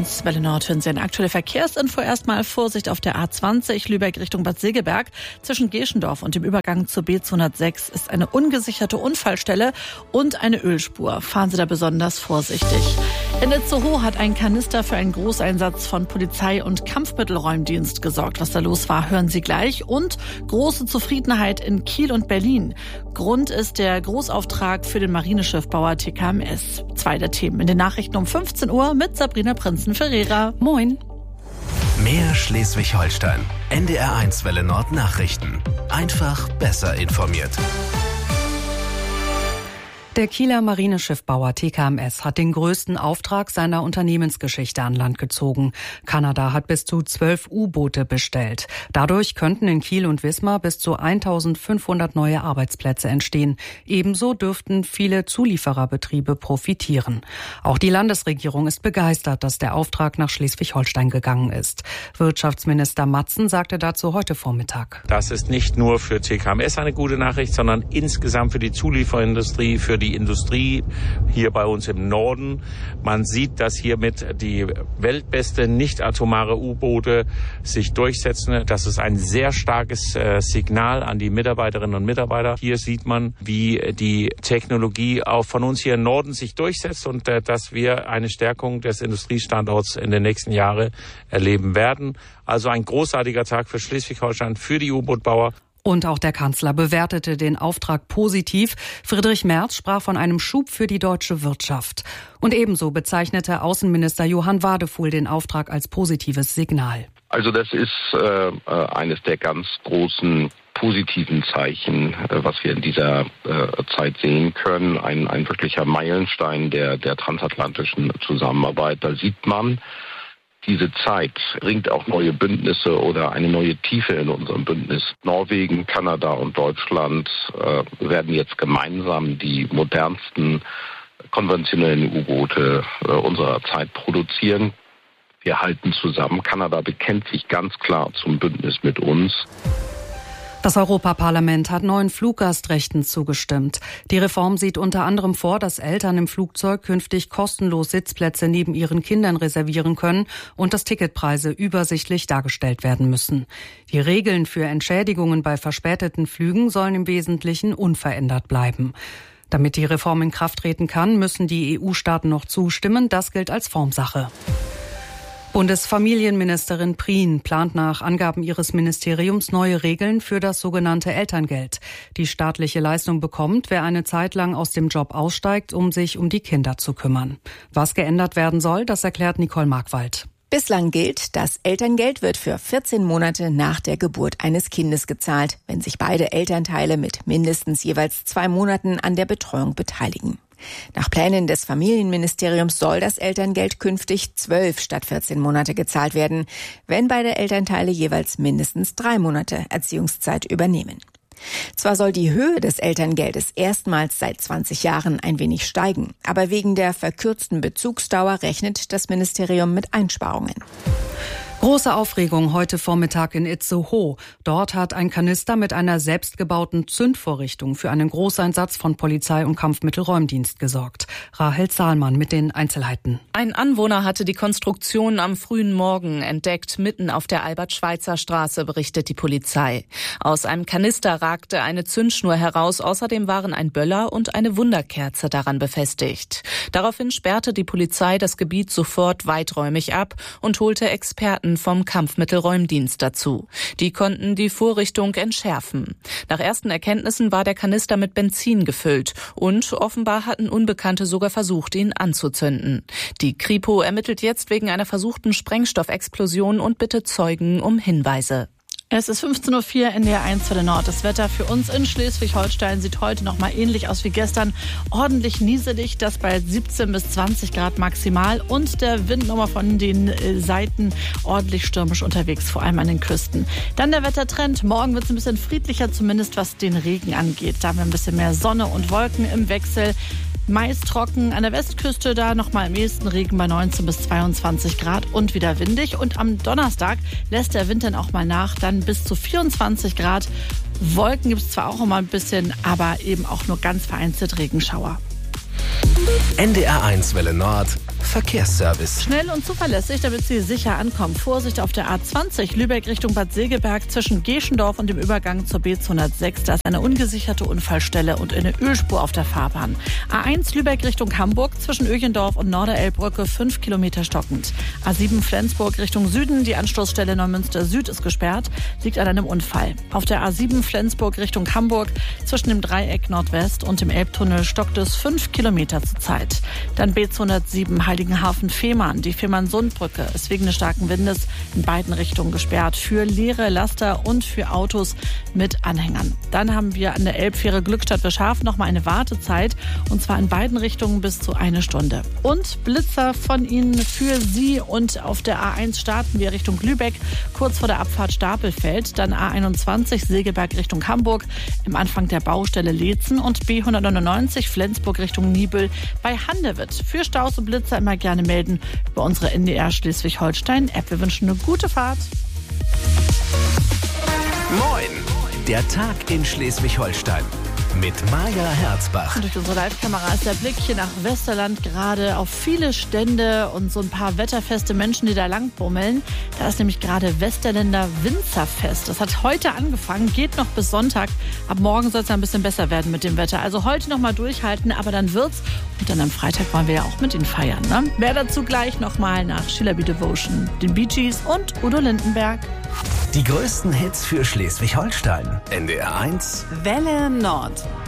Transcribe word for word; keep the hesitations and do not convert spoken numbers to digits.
eins Welle Nord hören Sie eine aktuelle Verkehrsinfo. Erstmal Vorsicht auf der A zwanzig Lübeck Richtung Bad Segeberg. Zwischen Geschendorf und dem Übergang zur B zweihundertsechs ist eine ungesicherte Unfallstelle und eine Ölspur. Fahren Sie da besonders vorsichtig. In Itzehoe hat ein Kanister für einen Großeinsatz von Polizei und Kampfmittelräumdienst gesorgt. Was da los war, hören Sie gleich. Und große Zufriedenheit in Kiel und Berlin. Grund ist der Großauftrag für den Marineschiffbauer T K M S. Zwei der Themen in den Nachrichten um fünfzehn Uhr mit Sabrina Prinzen-Ferreira. Moin. Mehr Schleswig-Holstein. N D R eins Welle Nord Nachrichten. Einfach besser informiert. Der Kieler Marineschiffbauer T K M S hat den größten Auftrag seiner Unternehmensgeschichte an Land gezogen. Kanada hat bis zu zwölf U-Boote bestellt. Dadurch könnten in Kiel und Wismar bis zu eintausendfünfhundert neue Arbeitsplätze entstehen. Ebenso dürften viele Zuliefererbetriebe profitieren. Auch die Landesregierung ist begeistert, dass der Auftrag nach Schleswig-Holstein gegangen ist. Wirtschaftsminister Matzen sagte dazu heute Vormittag. Das ist nicht nur für T K M S eine gute Nachricht, sondern insgesamt für die Zulieferindustrie, für die Die Industrie hier bei uns im Norden. Man sieht, dass hiermit die weltbeste nicht-atomare U-Boote sich durchsetzen. Das ist ein sehr starkes äh, Signal an die Mitarbeiterinnen und Mitarbeiter. Hier sieht man, wie die Technologie auch von uns hier im Norden sich durchsetzt und äh, dass wir eine Stärkung des Industriestandorts in den nächsten Jahren erleben werden. Also ein großartiger Tag für Schleswig-Holstein, für die U-Boot-Bauer. Und auch der Kanzler bewertete den Auftrag positiv. Friedrich Merz sprach von einem Schub für die deutsche Wirtschaft. Und ebenso bezeichnete Außenminister Johann Wadefuhl den Auftrag als positives Signal. Also das ist äh, eines der ganz großen positiven Zeichen, äh, was wir in dieser äh, Zeit sehen können. Ein, ein wirklicher Meilenstein der, der transatlantischen Zusammenarbeit. Da sieht man, diese Zeit bringt auch neue Bündnisse oder eine neue Tiefe in unserem Bündnis. Norwegen, Kanada und Deutschland äh, werden jetzt gemeinsam die modernsten konventionellen U-Boote äh, unserer Zeit produzieren. Wir halten zusammen. Kanada bekennt sich ganz klar zum Bündnis mit uns. Das Europaparlament hat neuen Fluggastrechten zugestimmt. Die Reform sieht unter anderem vor, dass Eltern im Flugzeug künftig kostenlos Sitzplätze neben ihren Kindern reservieren können und dass Ticketpreise übersichtlich dargestellt werden müssen. Die Regeln für Entschädigungen bei verspäteten Flügen sollen im Wesentlichen unverändert bleiben. Damit die Reform in Kraft treten kann, müssen die E U-Staaten noch zustimmen. Das gilt als Formsache. Bundesfamilienministerin Prien plant nach Angaben ihres Ministeriums neue Regeln für das sogenannte Elterngeld. Die staatliche Leistung bekommt, wer eine Zeit lang aus dem Job aussteigt, um sich um die Kinder zu kümmern. Was geändert werden soll, das erklärt Nicole Markwald. Bislang gilt, das Elterngeld wird für vierzehn Monate nach der Geburt eines Kindes gezahlt, wenn sich beide Elternteile mit mindestens jeweils zwei Monaten an der Betreuung beteiligen. Nach Plänen des Familienministeriums soll das Elterngeld künftig zwölf statt vierzehn Monate gezahlt werden, wenn beide Elternteile jeweils mindestens drei Monate Erziehungszeit übernehmen. Zwar soll die Höhe des Elterngeldes erstmals seit zwanzig Jahren ein wenig steigen, aber wegen der verkürzten Bezugsdauer rechnet das Ministerium mit Einsparungen. Große Aufregung heute Vormittag in Itzehoe. Dort hat ein Kanister mit einer selbstgebauten Zündvorrichtung für einen Großeinsatz von Polizei und Kampfmittelräumdienst gesorgt. Rahel Zahlmann mit den Einzelheiten. Ein Anwohner hatte die Konstruktion am frühen Morgen entdeckt, mitten auf der Albert-Schweitzer-Straße, berichtet die Polizei. Aus einem Kanister ragte eine Zündschnur heraus. Außerdem waren ein Böller und eine Wunderkerze daran befestigt. Daraufhin sperrte die Polizei das Gebiet sofort weiträumig ab und holte Experten vom Kampfmittelräumdienst dazu. Die konnten die Vorrichtung entschärfen. Nach ersten Erkenntnissen war der Kanister mit Benzin gefüllt und offenbar hatten Unbekannte sogar versucht, ihn anzuzünden. Die Kripo ermittelt jetzt wegen einer versuchten Sprengstoffexplosion und bittet Zeugen um Hinweise. Es ist fünfzehn Uhr vier in der eins Welle Nord. Das Wetter für uns in Schleswig-Holstein sieht heute noch mal ähnlich aus wie gestern. Ordentlich nieselig, das bei siebzehn bis zwanzig Grad maximal. Und der Wind nochmal von den Seiten ordentlich stürmisch unterwegs, vor allem an den Küsten. Dann der Wettertrend. Morgen wird es ein bisschen friedlicher, zumindest was den Regen angeht. Da haben wir ein bisschen mehr Sonne und Wolken im Wechsel. Meist trocken an der Westküste, da nochmal im ehesten Regen bei neunzehn bis zweiundzwanzig Grad und wieder windig. Und am Donnerstag lässt der Wind dann auch mal nach, dann bis zu vierundzwanzig Grad. Wolken gibt es zwar auch immer ein bisschen, aber eben auch nur ganz vereinzelt Regenschauer. N D R eins Welle Nord Verkehrsservice. Schnell und zuverlässig, damit Sie sicher ankommen. Vorsicht auf der A zwanzig, Lübeck Richtung Bad Segeberg zwischen Geschendorf und dem Übergang zur B zweihundertsechs. Da ist eine ungesicherte Unfallstelle und eine Ölspur auf der Fahrbahn. A eins Lübeck Richtung Hamburg zwischen Öchendorf und Norderelbbrücke fünf Kilometer stockend. A sieben Flensburg Richtung Süden, die Anschlussstelle Neumünster Süd ist gesperrt, liegt an einem Unfall. Auf der A sieben Flensburg Richtung Hamburg zwischen dem Dreieck Nordwest und dem Elbtunnel stockt es fünf Kilometer zurzeit. Dann B zweihundertsieben Heiligenhafen-Fehmarn. Die Fehmarn-Sund-Brücke ist wegen des starken Windes in beiden Richtungen gesperrt für leere Laster und für Autos mit Anhängern. Dann haben wir an der Elbfähre Glückstadt-Wischhafen noch mal eine Wartezeit und zwar in beiden Richtungen bis zu eine Stunde. Und Blitzer von Ihnen für Sie und auf der A eins starten wir Richtung Lübeck, kurz vor der Abfahrt Stapelfeld, dann A einundzwanzig Segeberg Richtung Hamburg im Anfang der Baustelle Leetzen und B hundertneunundneunzig Flensburg Richtung Nibel bei Handewitt. Für Staus und Blitzer immer gerne melden über unsere N D R Schleswig-Holstein-App. Wir wünschen eine gute Fahrt. Moin! Der Tag in Schleswig-Holstein mit Maja Herzbach. Und durch unsere Live-Kamera ist der Blick hier nach Westerland gerade auf viele Stände und so ein paar wetterfeste Menschen, die da lang bummeln. Da ist nämlich gerade Westerländer Winzerfest. Das hat heute angefangen, geht noch bis Sonntag. Ab morgen soll es ein bisschen besser werden mit dem Wetter. Also heute noch mal durchhalten, aber dann wird's. Und dann am Freitag wollen wir ja auch mit ihnen feiern. Ne? Wer dazu gleich noch mal nach Sheila B. Devotion, den Bee Gees und Udo Lindenberg. Die größten Hits für Schleswig-Holstein. N D R eins Welle Nord.